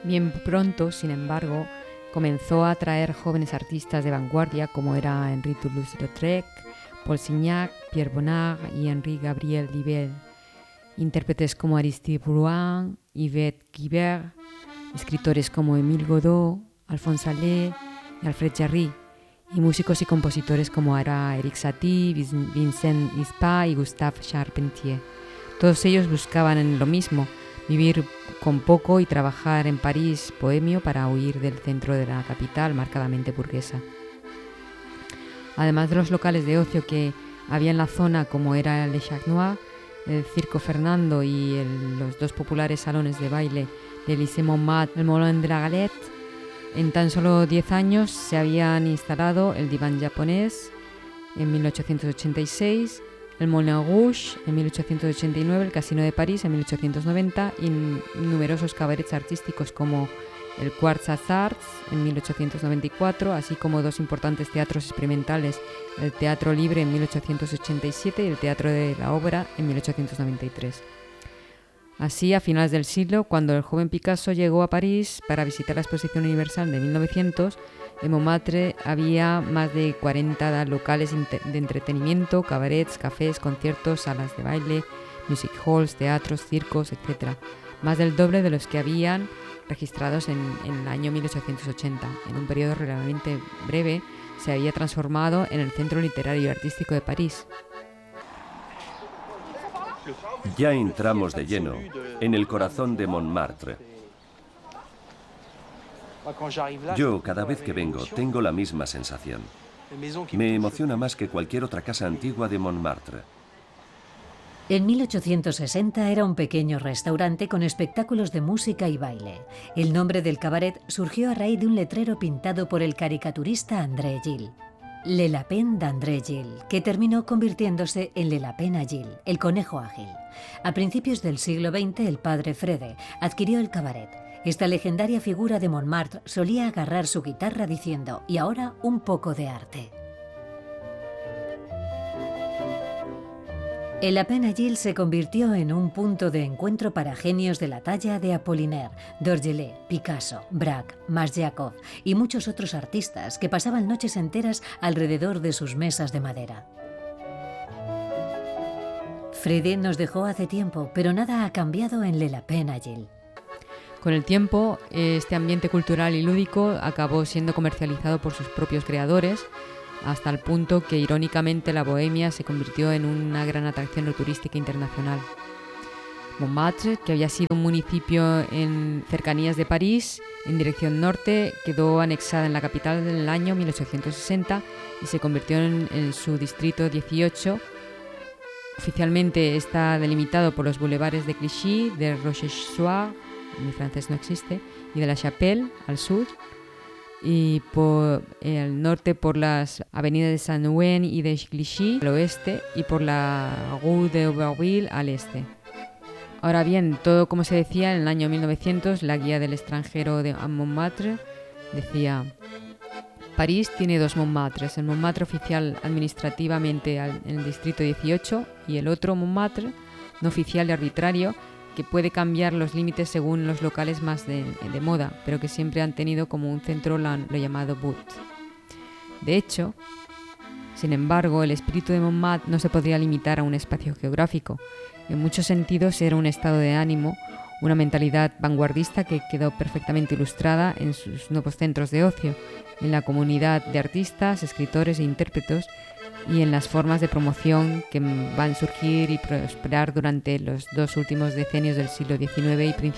Bien pronto, sin embargo, comenzó a atraer jóvenes artistas de vanguardia como era Henri Toulouse-Lautrec, Paul Signac, Pierre Bonnard y Henri-Gabriel Libel, intérpretes como Aristide Bruant, Yvette Guibert, escritores como Émile Godot, Alphonse Allais y Alfred Jarry, y músicos y compositores como era Erik Satie, Vincent Ispa y Gustave Charpentier. Todos ellos buscaban lo mismo, vivir con poco y trabajar en París bohemio para huir del centro de la capital marcadamente burguesa. Además de los locales de ocio que había en la zona, como era Le Chat Noir, el Circo Fernando y los dos populares salones de baile de Lycée Montmartre, el Moulin de la Galette, en tan solo 10 años se habían instalado el Divan japonés en 1886, el Moulin Rouge en 1889, el Casino de París en 1890 y numerosos cabarets artísticos como el Quartz Arts en 1894, así como dos importantes teatros experimentales, el Teatro Libre en 1887 y el Teatro de la Ópera en 1893. Así, a finales del siglo, cuando el joven Picasso llegó a París para visitar la Exposición Universal de 1900, en Montmartre había más de 40 locales de entretenimiento, cabarets, cafés, conciertos, salas de baile, music halls, teatros, circos, etc. Más del doble de los que habían registrados en el año 1880. En un periodo relativamente breve, se había transformado en el centro literario y artístico de París. Ya entramos de lleno en el corazón de Montmartre. Yo, cada vez que vengo, tengo la misma sensación. Me emociona más que cualquier otra casa antigua de Montmartre. En 1860 era un pequeño restaurante con espectáculos de música y baile. El nombre del cabaret surgió a raíz de un letrero pintado por el caricaturista André Gilles. Le Lapin d'André Gilles, que terminó convirtiéndose en Le Lapin Agile, el conejo ágil. A principios del siglo XX, el padre Frede adquirió el cabaret. Esta legendaria figura de Montmartre solía agarrar su guitarra diciendo: «Y ahora un poco de arte». El Lapin Agile se convirtió en un punto de encuentro para genios de la talla de Apollinaire, Dorgelès, Picasso, Braque, Masjakov y muchos otros artistas que pasaban noches enteras alrededor de sus mesas de madera. Frede nos dejó hace tiempo, pero nada ha cambiado en Le Lapin Agile. Con el tiempo, este ambiente cultural y lúdico acabó siendo comercializado por sus propios creadores, hasta el punto que irónicamente la Bohemia se convirtió en una gran atracción turística internacional. Montmartre, que había sido un municipio en cercanías de París, en dirección norte, quedó anexada en la capital en el año 1860 y se convirtió en su distrito 18. Oficialmente está delimitado por los bulevares de Clichy, de Rochechouart, mi francés no existe, y de la Chapelle al sur, y por el norte por las avenidas de Saint-Ouen y de Clichy al oeste y por la Rue d'Aubervilliers al este. Ahora bien, todo como se decía en el año 1900, la guía del extranjero de Montmartre decía: París tiene dos Montmartres, el Montmartre oficial administrativamente en el distrito 18 y el otro Montmartre no oficial y arbitrario, que puede cambiar los límites según los locales más de moda, pero que siempre han tenido como un centro lo llamado But. De hecho, sin embargo, el espíritu de Montmartre no se podría limitar a un espacio geográfico. En muchos sentidos era un estado de ánimo, una mentalidad vanguardista que quedó perfectamente ilustrada en sus nuevos centros de ocio, en la comunidad de artistas, escritores e intérpretes, y en las formas de promoción que van a surgir y prosperar durante los dos últimos decenios del siglo XIX y